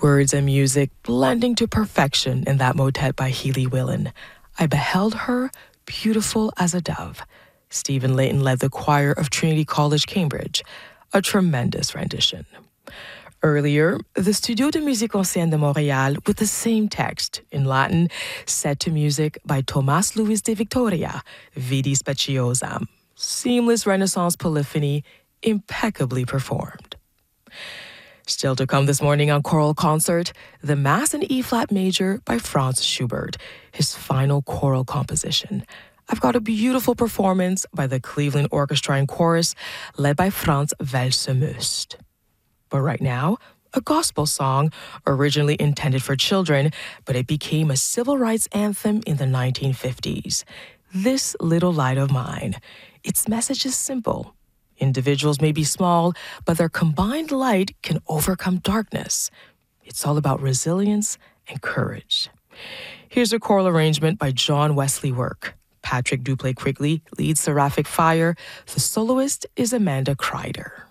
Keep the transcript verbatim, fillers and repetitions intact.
Words and music blending to perfection in that motet by Healy Willan. I beheld her, beautiful as a dove. Stephen Layton led the choir of Trinity College, Cambridge. A tremendous rendition. Earlier, the Studio de Musique Ancienne de Montréal with the same text in Latin, set to music by Tomás Luis de Victoria, Vidi Speciosam. Seamless Renaissance polyphony, impeccably performed. Still to come this morning on Choral Concert, the Mass in E-flat major by Franz Schubert, his final choral composition. I've got a beautiful performance by the Cleveland Orchestra and Chorus, led by Franz Welssemöst. But right now, a gospel song originally intended for children, but it became a civil rights anthem in the nineteen fifties. This Little Light of Mine. Its message is simple. Individuals may be small, but their combined light can overcome darkness. It's all about resilience and courage. Here's a choral arrangement by John Wesley Work. Patrick Duplay Quigley leads Seraphic Fire. The soloist is Amanda Kreider.